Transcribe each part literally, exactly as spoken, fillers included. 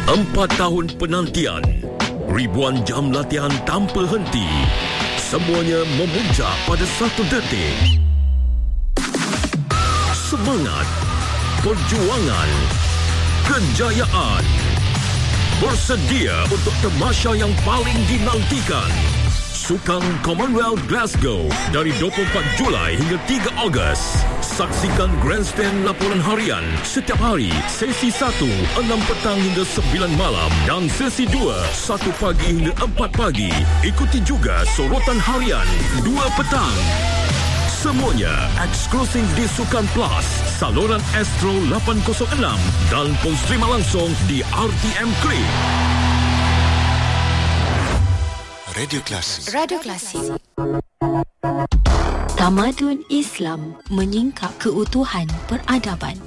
Empat tahun penantian, ribuan jam latihan tanpa henti, semuanya memuncak pada satu detik. Semangat, perjuangan, kejayaan. Bersedia untuk tamasya yang paling dinantikan. Sukan Commonwealth Glasgow dari dua puluh empat Julai hingga tiga Ogos. Saksikan Grandstand laporan harian setiap hari, sesi satu, enam petang hingga sembilan malam dan sesi dua, satu pagi hingga empat pagi. Ikuti juga sorotan harian, dua petang. Semuanya eksklusif di Sukan Plus, saluran Astro lapan kosong enam dan pun streama langsung di R T M Klik. Radio Klasik. Radio Klasik. Tamadun Islam menyingkap keutuhan peradaban.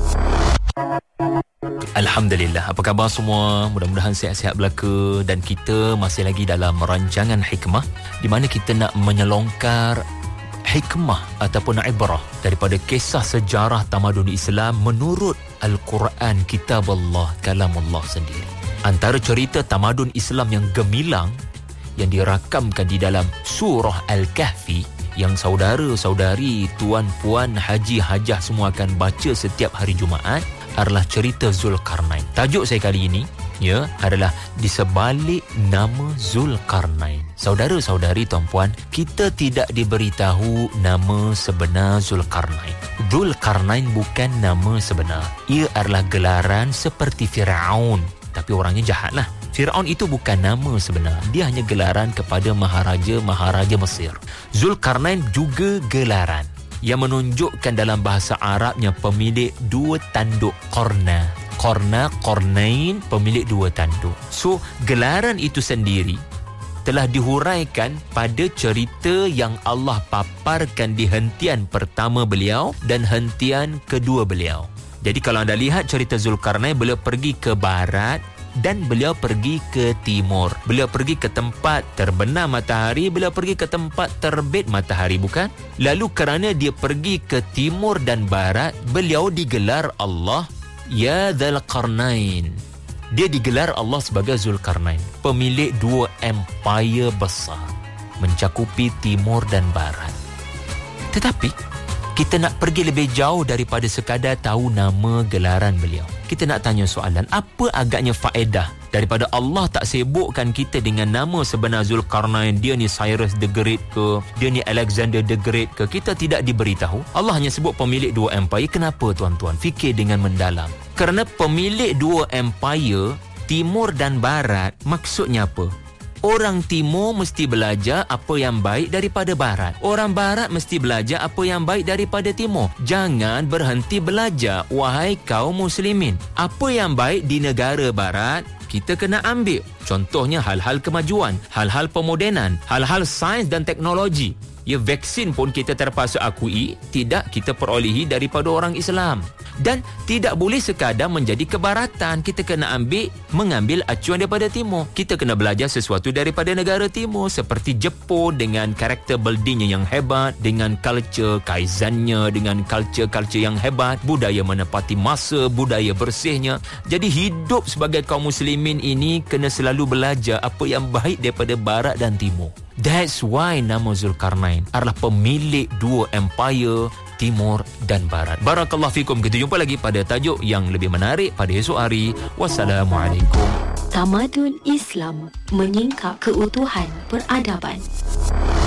Alhamdulillah, apa khabar semua? Mudah-mudahan sihat-sihat belaka dan kita masih lagi dalam rancangan hikmah di mana kita nak menyelongkar hikmah ataupun ibrah daripada kisah sejarah tamadun Islam menurut Al-Quran, kitab Allah, kalam Allah sendiri. Antara cerita tamadun Islam yang gemilang yang dirakamkan di dalam surah Al-Kahfi yang saudara-saudari, tuan-puan, haji, hajah semua akan baca setiap hari Jumaat adalah cerita Zulkarnain. Tajuk saya kali ini ya adalah di sebalik nama Zulkarnain. Saudara-saudari, tuan-puan, kita tidak diberitahu nama sebenar Zulkarnain. Zulkarnain bukan nama sebenar. Ia adalah gelaran seperti Firaun, tapi orangnya jahatlah. Firaun itu bukan nama sebenar. Dia hanya gelaran kepada maharaja-maharaja Mesir. Zulkarnain juga gelaran yang menunjukkan dalam bahasa Arabnya pemilik dua tanduk korna. Korna, kornain, pemilik dua tanduk. So, gelaran itu sendiri telah dihuraikan pada cerita yang Allah paparkan di hentian pertama beliau dan hentian kedua beliau. Jadi kalau anda lihat cerita Zulkarnain, beliau pergi ke barat dan beliau pergi ke timur. Beliau pergi ke tempat terbenam matahari, beliau pergi ke tempat terbit matahari, bukan? Lalu kerana dia pergi ke timur dan barat, beliau digelar Allah Ya Dzal Qarnain. Dia digelar Allah sebagai Zulkarnain, pemilik dua empire besar mencakupi timur dan barat. Tetapi kita nak pergi lebih jauh daripada sekadar tahu nama gelaran beliau. Kita nak tanya soalan, apa agaknya faedah daripada Allah tak sibukkan kita dengan nama sebenar Zulkarnain, dia ni Cyrus the Great ke, dia ni Alexander the Great ke? Kita tidak diberitahu. Allah hanya sebut pemilik dua empire. Kenapa tuan-tuan? Fikir dengan mendalam. Kerana pemilik dua empire, timur dan barat, maksudnya apa? Orang timur mesti belajar apa yang baik daripada barat. Orang barat mesti belajar apa yang baik daripada timur. Jangan berhenti belajar, wahai kaum muslimin. Apa yang baik di negara barat, kita kena ambil. Contohnya hal-hal kemajuan, hal-hal pemodenan, hal-hal sains dan teknologi. Ya, vaksin pun kita terpaksa akui tidak kita perolehi daripada orang Islam. Dan tidak boleh sekadar menjadi kebaratan. Kita kena ambil, mengambil acuan daripada timur. Kita kena belajar sesuatu daripada negara timur seperti Jepun dengan karakter buildingnya yang hebat, dengan culture kaizannya, dengan culture-culture yang hebat, budaya menepati masa, budaya bersihnya. Jadi hidup sebagai kaum muslimin ini kena selalu belajar apa yang baik daripada barat dan timur. That's why nama Zulkarnain adalah pemilik dua empire, timur dan barat. Barakallahu fikum. Kita jumpa lagi pada tajuk yang lebih menarik pada esok hari. Wassalamualaikum. Tamadun Islam menyingkap keutuhan peradaban.